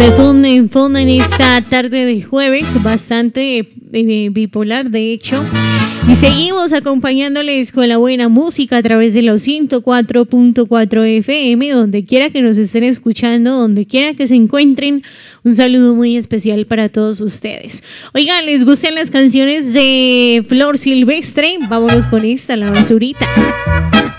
en fondo en esta tarde de jueves, bastante bipolar de hecho. Y seguimos acompañándoles con la buena música a través de los 104.4 FM, donde quiera que nos estén escuchando, donde quiera que se encuentren. Un saludo muy especial para todos ustedes. Oigan, ¿les gustan las canciones de Flor Silvestre? Vámonos con esta, La Basurita.